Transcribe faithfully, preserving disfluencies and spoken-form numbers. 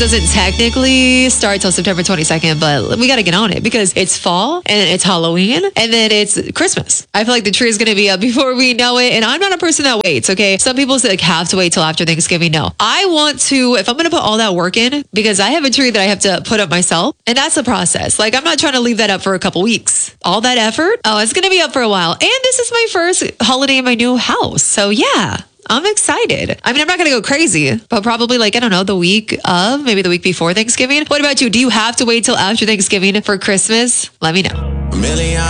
doesn't technically start till September twenty-second, but we got to get on it because it's fall and it's Halloween and then it's Christmas. I feel like the tree is going to be up before we know it. And I'm not a person that waits. Okay. Some people say like have to wait till after Thanksgiving. No, I want to, if I'm going to put all that work in, because I have a tree that I have to put up myself, and that's the process. Like I'm not trying to leave that up for a couple weeks. All that effort. Oh, it's going to be up for a while. And this is my first holiday in my new house. So yeah. I'm excited. I mean, I'm not going to go crazy, but probably like, I don't know, the week of, maybe the week before Thanksgiving. What about you? Do you have to wait till after Thanksgiving for Christmas? Let me know.